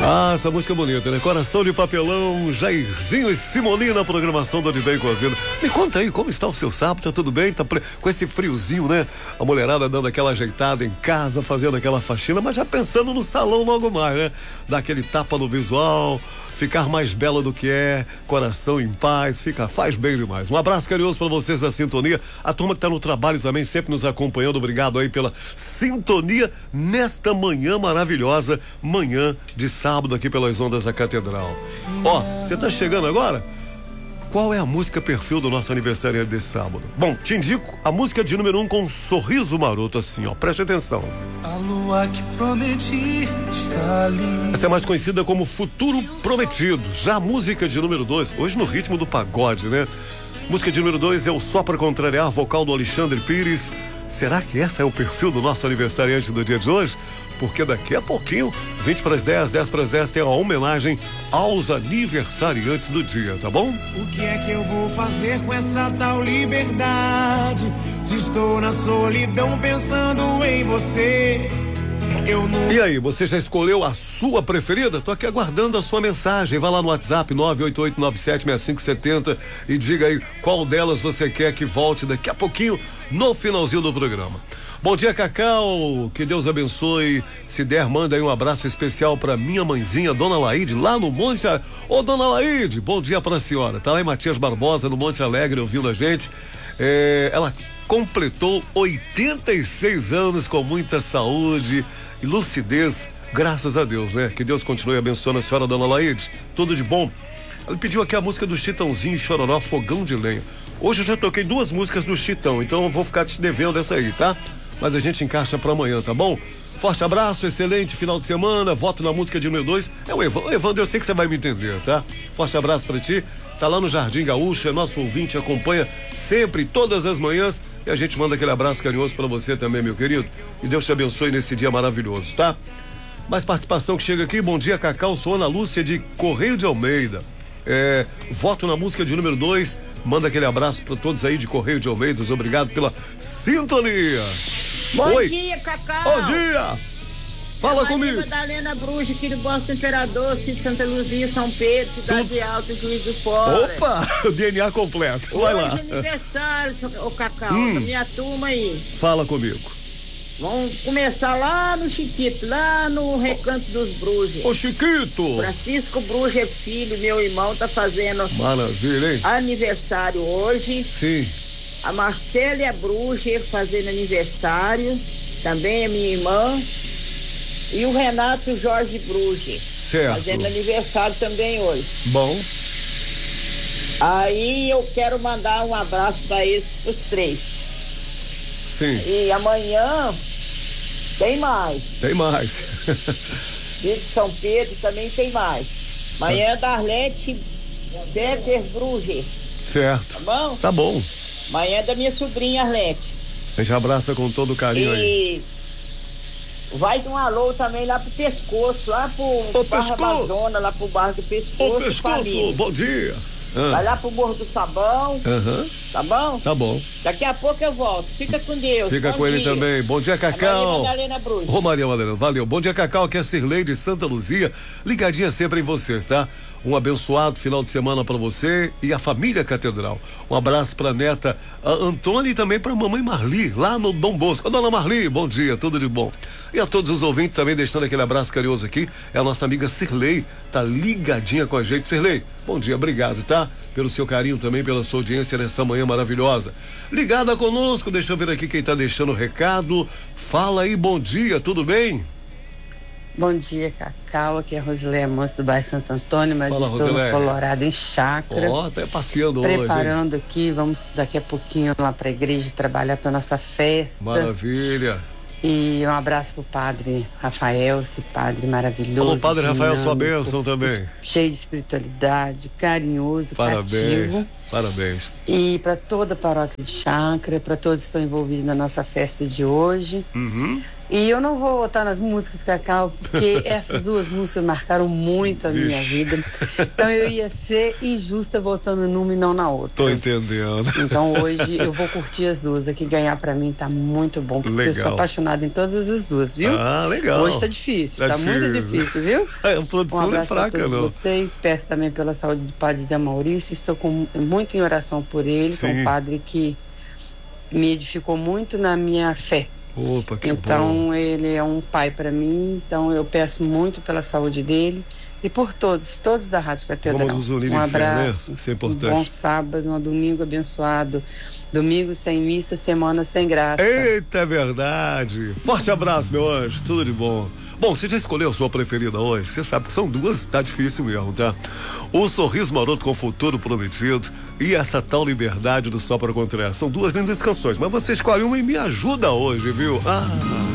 Ah, essa música é bonita, né? Coração de Papelão, Jairzinho e Simoni na programação do De Bem com a Vida. Me conta aí, como está o seu sábado? Tá tudo bem? Tá com esse friozinho, né? A mulherada dando aquela ajeitada em casa, fazendo aquela faxina, mas já pensando no salão logo mais, né? Dar aquele tapa no visual, ficar mais bela do que é, coração em paz, faz bem demais. Um abraço carinhoso para vocês da sintonia, a turma que tá no trabalho também, sempre nos acompanhando, obrigado aí pela sintonia nesta manhã maravilhosa, manhã de sábado aqui pelas ondas da Catedral. Ó, você tá chegando agora? Qual é a música perfil do nosso aniversário desse sábado? Bom, te indico a música de número 1 com um sorriso maroto assim, ó, preste atenção. A lua que prometi está ali. Essa é mais conhecida como Futuro Prometido. Já a música de número 2, hoje no ritmo do pagode, né? Música de número 2 é o Só Pra Contrariar, vocal do Alexandre Pires. Será que essa é o perfil do nosso aniversariante do dia de hoje? Porque daqui a pouquinho, 20 para as 10, 10 para as 10, tem a homenagem aos aniversariantes do dia, tá bom? O que é que eu vou fazer com essa tal liberdade? Se estou na solidão pensando em você, eu não... E aí, você já escolheu a sua preferida? Tô aqui aguardando a sua mensagem. Vai lá no WhatsApp 988976570 e diga aí qual delas você quer que volte daqui a pouquinho no finalzinho do programa. Bom dia, Cacau, que Deus abençoe. Se der, manda aí um abraço especial pra minha mãezinha, Dona Laide, lá no Monte. Ô, Dona Laide, bom dia pra senhora. Tá lá em Matias Barbosa, no Monte Alegre, ouvindo a gente. Ela completou 86 anos com muita saúde e lucidez, graças a Deus, né? Que Deus continue abençoando a senhora, Dona Laide. Tudo de bom. Ela pediu aqui a música do Chitãozinho e Chororó, Fogão de Lenha. Hoje eu já toquei 2 músicas do Chitão, então eu vou ficar te devendo essa aí, tá? Mas a gente encaixa pra amanhã, tá bom? Forte abraço, excelente final de semana, voto na música de número 2. É o Evandro, eu sei que você vai me entender, tá? Forte abraço pra ti. Tá lá no Jardim Gaúcho, é nosso ouvinte, acompanha sempre, todas as manhãs. E a gente manda aquele abraço carinhoso pra você também, meu querido. E Deus te abençoe nesse dia maravilhoso, tá? Mais participação que chega aqui. Bom dia, Cacau. Sou Ana Lúcia de Correio de Almeida. Voto na música de número 2. Manda aquele abraço pra todos aí de Correio de Almeida. Obrigado pela sintonia. Bom dia, Cacau. Bom dia. Fala comigo. Madalena Bruxa, aqui do Bosque do Imperador, Sítio Santa Luzia, São Pedro, Cidade Alta, Juiz de Fora. Opa, o DNA completo. Vai lá. Hoje é aniversário, ô Cacau, da minha turma aí. Fala comigo. Vamos começar lá no Chiquito, lá no Recanto dos Bruges. Ô, Chiquito. Francisco Bruges é filho, meu irmão, tá fazendo maravilha, hein? Aniversário hoje. Sim. A Marcélia Bruges fazendo aniversário, também é minha irmã. E o Renato Jorge Bruges, certo, fazendo aniversário também hoje. Bom. Aí eu quero mandar um abraço para os 3. Sim. E amanhã tem mais. Tem mais. Dia de São Pedro também tem mais. Amanhã é da Arlete Becker Bruges. Certo. Tá bom? Tá bom. Amanhã é da minha sobrinha Arlete. A gente abraça com todo o carinho aí. Vai de um alô também lá pro Pescoço, lá pro Barra Amazônia, lá pro Barra do Pescoço. Ô, Pescoço, bom dia. Vai lá pro Morro do Sabão. Tá bom? Tá bom. Daqui a pouco eu volto. Fica com Deus. Fica bom com dia. ele também. Bom dia, Cacau. Maria Madalena Bruxa. Ô, Maria Madalena, valeu. Bom dia, Cacau, aqui é a Cirlei de Santa Luzia, ligadinha sempre em vocês, tá? Um abençoado final de semana pra você e a família Catedral. Um abraço pra neta Antônia e também pra mamãe Marli, lá no Dom Bosco. Ô, dona Marli, bom dia, tudo de bom. E a todos os ouvintes também, deixando aquele abraço carinhoso aqui, é a nossa amiga Cirlei, tá ligadinha com a gente. Cirlei, bom dia, obrigado, tá? Pelo seu carinho também, pela sua audiência nessa manhã maravilhosa. Ligada conosco, deixa eu ver aqui quem tá deixando o recado. Fala aí, bom dia, tudo bem? Bom dia, Cacau, aqui é a Rosileia Monte do bairro Santo Antônio, mas fala, estou Rosileia. no Colorado em chácara. Ó, tá passeando preparando hoje, aqui, vamos daqui a pouquinho lá para a igreja trabalhar para nossa festa. Maravilha. E um abraço pro padre Rafael, esse padre maravilhoso. Alô, padre Rafael, dinâmico, sua bênção também. Cheio de espiritualidade, carinhoso, parabéns, cativo. Parabéns. E para toda a paróquia de chácara, para todos que estão envolvidos na nossa festa de hoje. E eu não vou votar nas músicas, Cacau, porque essas duas músicas marcaram muito a minha vida. Então eu ia ser injusta votando numa e não na outra. Tô entendendo. Então hoje eu vou curtir as duas. Aqui ganhar pra mim tá muito bom, porque legal. eu sou apaixonada em todas as duas, viu? Ah, legal. Hoje tá difícil, tá muito difícil, viu? A produção um abraço não é fraca, a todos não. vocês. Peço também pela saúde do Padre Zé Maurício. Estou muito em oração por ele, que é um padre que me edificou muito na minha fé. Opa, que então bom. Ele é um pai para mim, então eu peço muito pela saúde dele e por todos da Rádio Catedral. Vamos nos unir um em fé, abraço, né? Isso é importante. Um bom sábado, um domingo abençoado, domingo sem missa, semana sem graça. Eita, é verdade. Forte abraço, meu anjo, tudo de bom. Bom, você já escolheu a sua preferida hoje? Você sabe que são duas, tá difícil mesmo, tá? O Sorriso Maroto com Futuro Prometido e Essa Tal Liberdade do Só Pra Contrair. São duas lindas canções, mas você escolhe uma e me ajuda hoje, viu? Ah...